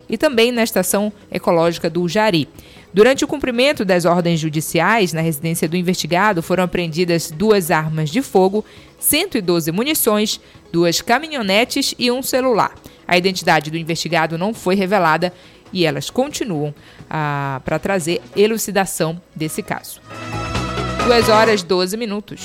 e também na estação ecológica do Jari. Durante o cumprimento das ordens judiciais, na residência do investigado foram apreendidas 2 armas de fogo, 112 munições, 2 caminhonetes e um celular. A identidade do investigado não foi revelada e elas continuam para trazer elucidação desse caso. 2h12.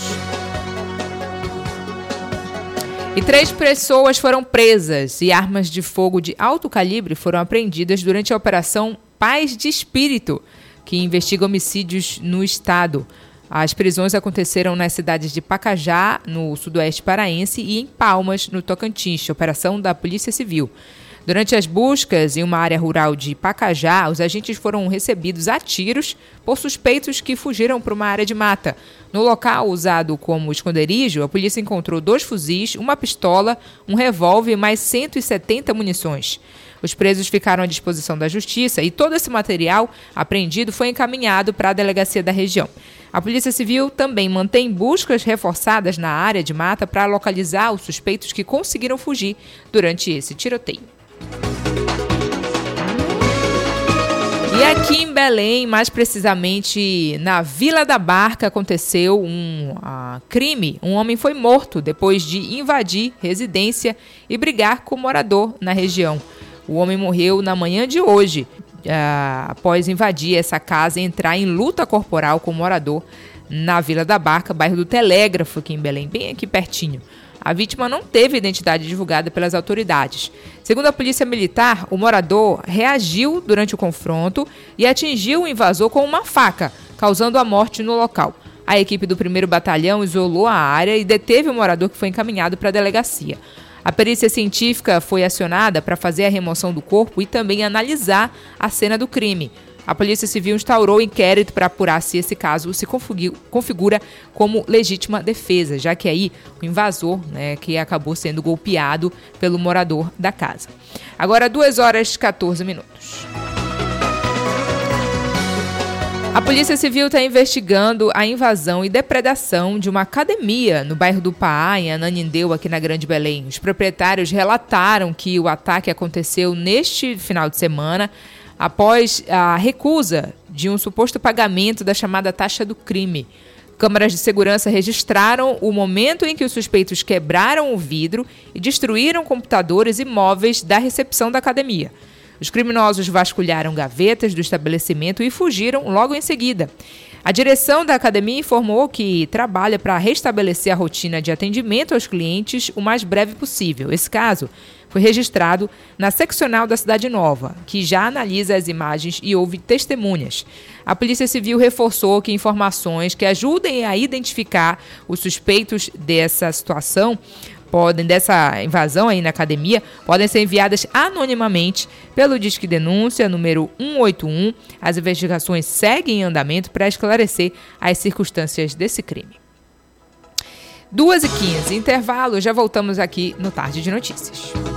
E 3 pessoas foram presas e armas de fogo de alto calibre foram apreendidas durante a Operação Paz de Espírito, que investiga homicídios no estado. As prisões aconteceram nas cidades de Pacajá, no sudoeste paraense, e em Palmas, no Tocantins, operação da Polícia Civil. Durante as buscas em uma área rural de Pacajá, os agentes foram recebidos a tiros por suspeitos que fugiram para uma área de mata. No local usado como esconderijo, a polícia encontrou 2 fuzis, uma pistola, um revólver e mais 170 munições. Os presos ficaram à disposição da justiça e todo esse material apreendido foi encaminhado para a delegacia da região. A Polícia Civil também mantém buscas reforçadas na área de mata para localizar os suspeitos que conseguiram fugir durante esse tiroteio. E aqui em Belém, mais precisamente na Vila da Barca, aconteceu um crime. Um homem foi morto depois de invadir residência e brigar com o morador na região. O homem morreu na manhã de hoje, após invadir essa casa e entrar em luta corporal com o morador na Vila da Barca, bairro do Telégrafo, aqui em Belém, bem aqui pertinho. A vítima não teve identidade divulgada pelas autoridades. Segundo a Polícia Militar, o morador reagiu durante o confronto e atingiu o invasor com uma faca, causando a morte no local. A equipe do 1º Batalhão isolou a área e deteve o morador, que foi encaminhado para a delegacia. A perícia científica foi acionada para fazer a remoção do corpo e também analisar a cena do crime. A Polícia Civil instaurou inquérito para apurar se esse caso se configura como legítima defesa, já que aí o invasor, que acabou sendo golpeado pelo morador da casa. Agora 2h14. A Polícia Civil está investigando a invasão e depredação de uma academia no bairro do Paá, em Ananindeua, aqui na Grande Belém. Os proprietários relataram que o ataque aconteceu neste final de semana após a recusa de um suposto pagamento da chamada taxa do crime. Câmeras de segurança registraram o momento em que os suspeitos quebraram o vidro e destruíram computadores e móveis da recepção da academia. Os criminosos vasculharam gavetas do estabelecimento e fugiram logo em seguida. A direção da academia informou que trabalha para restabelecer a rotina de atendimento aos clientes o mais breve possível. Esse caso foi registrado na seccional da Cidade Nova, que já analisa as imagens e ouve testemunhas. A Polícia Civil reforçou que informações que ajudem a identificar os suspeitos dessa situação dessa invasão aí na academia, podem ser enviadas anonimamente pelo Disque Denúncia, número 181. As investigações seguem em andamento para esclarecer as circunstâncias desse crime. 2h15, intervalo, já voltamos aqui no Tarde de Notícias.